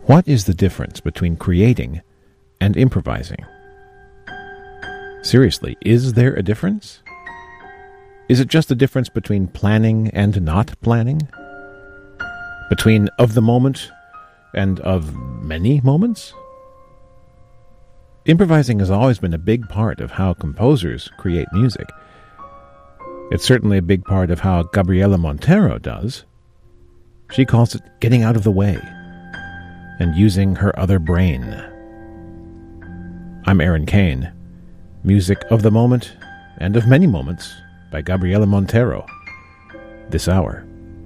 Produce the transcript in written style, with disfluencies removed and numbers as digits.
What is the difference between creating and improvising? Seriously, is there a difference? Is it just a difference between planning and not planning? Between of the moment and of many moments? Improvising has always been a big part of how composers create music. It's certainly a big part of how Gabriela Montero does. She calls it getting out of the way and using her other brain. I'm Aaron Kane. Music of the moment and of many moments by Gabriela Montero. This hour.